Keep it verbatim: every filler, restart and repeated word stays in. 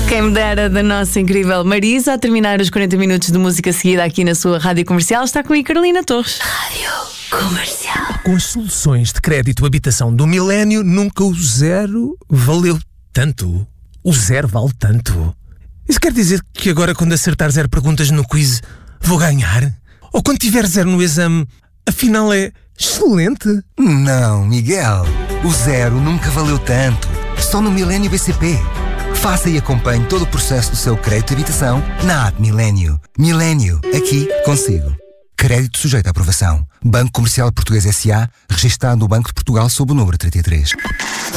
Quem me dera da nossa incrível Marisa a terminar os quarenta minutos de música seguida aqui na sua Rádio Comercial. Está comigo Carolina Torres. Rádio Comercial. Com as soluções de crédito habitação do Milénio, nunca o zero valeu tanto. O zero vale tanto. Isso quer dizer que agora, quando acertar zero perguntas no quiz, vou ganhar? Ou quando tiver zero no exame, afinal é excelente? Não, Miguel. O zero nunca valeu tanto. Só no Milénio B C P. Faça e acompanhe todo o processo do seu crédito de habitação na app Milénio. Milénio, aqui consigo. Crédito sujeito à aprovação. Banco Comercial Português S A, registado no Banco de Portugal sob o número trinta e três.